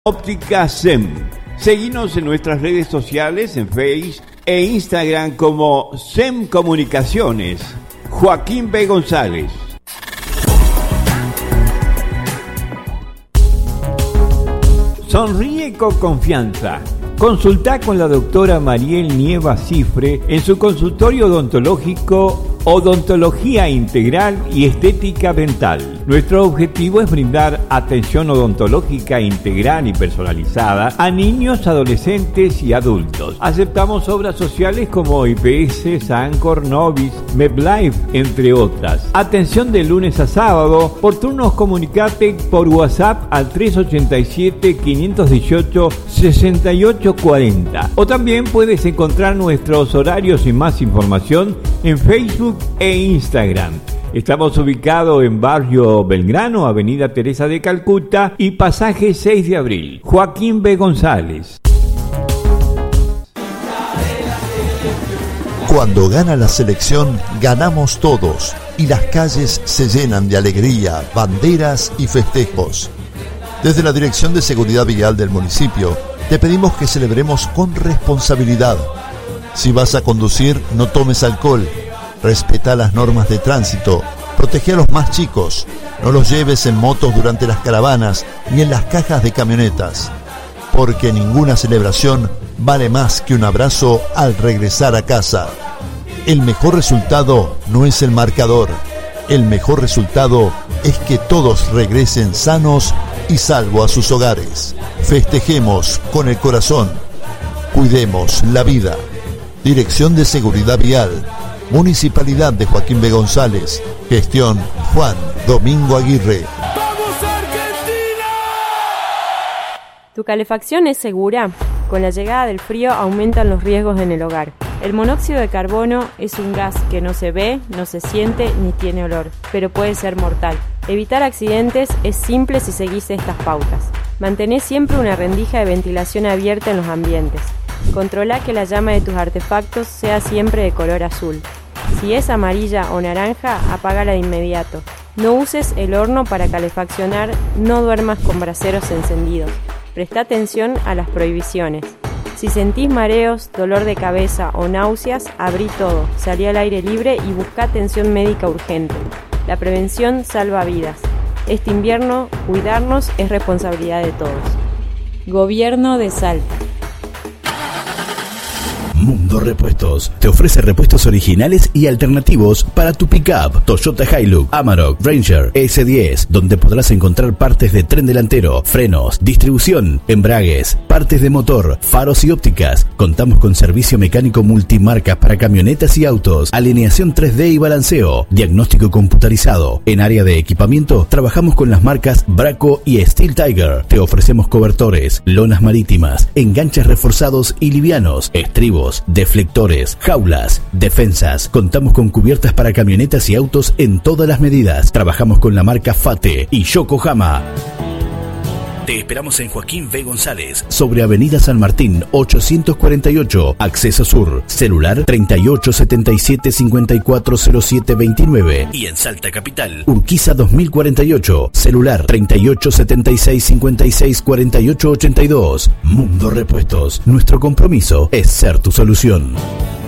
Óptica SEM. Seguinos en nuestras redes sociales, en Facebook e Instagram como SEM Comunicaciones. Joaquín B. González. Sonríe con confianza. Consulta con la doctora Mariel Nieva Cifre en su consultorio odontológico Odontología Integral y Estética Dental. Nuestro objetivo es brindar atención odontológica integral y personalizada a niños, adolescentes y adultos. Aceptamos obras sociales como IPS, Sancor, Novis, MedLife, entre otras. Atención de lunes a sábado. Por turnos comunicate por WhatsApp al 387-518-6840. O también puedes encontrar nuestros horarios y más información en Facebook e Instagram. Estamos ubicados en Barrio Belgrano, Avenida Teresa de Calcuta y Pasaje 6 de Abril. Joaquín B. González. Cuando gana la selección, ganamos todos y las calles se llenan de alegría, banderas y festejos. Desde la Dirección de Seguridad Vial del municipio, te pedimos que celebremos con responsabilidad. Si vas a conducir, no tomes alcohol. Respeta las normas de tránsito, protege a los más chicos, no los lleves en motos durante las caravanas ni en las cajas de camionetas, porque ninguna celebración vale más que un abrazo al regresar a casa. El mejor resultado no es el marcador, el mejor resultado es que todos regresen sanos y salvo a sus hogares. Festejemos con el corazón, cuidemos la vida. Dirección de Seguridad Vial, Municipalidad de Joaquín B. González. Gestión Juan Domingo Aguirre. ¡Vamos Argentina! ¿Tu calefacción es segura? Con la llegada del frío aumentan los riesgos en el hogar. El monóxido de carbono es un gas que no se ve, no se siente ni tiene olor, pero puede ser mortal. Evitar accidentes es simple si seguís estas pautas. Mantené siempre una rendija de ventilación abierta en los ambientes. Controla que la llama de tus artefactos sea siempre de color azul. Si es amarilla o naranja, apágala de inmediato. No uses el horno para calefaccionar, no duermas con braseros encendidos. Presta atención a las prohibiciones. Si sentís mareos, dolor de cabeza o náuseas, abrí todo, salí al aire libre y busca atención médica urgente. La prevención salva vidas. Este invierno, cuidarnos es responsabilidad de todos. Gobierno de Salta. Mundo Repuestos te ofrece repuestos originales y alternativos para tu pickup Toyota Hilux, Amarok, Ranger, S10, donde podrás encontrar partes de tren delantero, frenos, distribución, embragues, partes de motor, faros y ópticas. Contamos con servicio mecánico multimarcas para camionetas y autos, alineación 3D y balanceo, diagnóstico computarizado. En área de equipamiento trabajamos con las marcas Braco y Steel Tiger. Te ofrecemos cobertores, lonas marítimas, enganches reforzados y livianos, estribos, deflectores, jaulas, defensas. Contamos con cubiertas para camionetas y autos en todas las medidas. Trabajamos con la marca Fate y Yokohama. Te esperamos en Joaquín B. González, sobre Avenida San Martín 848, Acceso Sur, celular 3877-540729 y en Salta Capital, Urquiza 2048, celular 3876-564882. Mundo Repuestos, nuestro compromiso es ser tu solución.